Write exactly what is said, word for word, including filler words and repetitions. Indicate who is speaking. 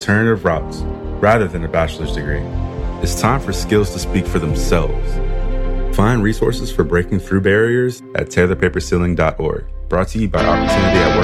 Speaker 1: alternative routes rather than a bachelor's degree. It's time for skills to speak for themselves. Find resources for breaking through barriers at tear the paper ceiling dot org. Brought to you by Opportunity at Work.